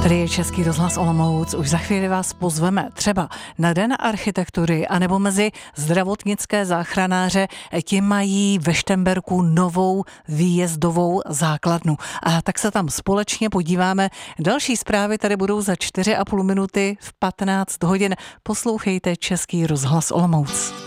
Tady je Český rozhlas Olomouc. Už za chvíli vás pozveme třeba na Den architektury anebo mezi zdravotnické záchranáře. Ti mají ve Šternberku novou výjezdovou základnu. A tak se tam společně podíváme. Další zprávy tady budou za 4,5 minuty v 15 hodin. Poslouchejte Český rozhlas Olomouc.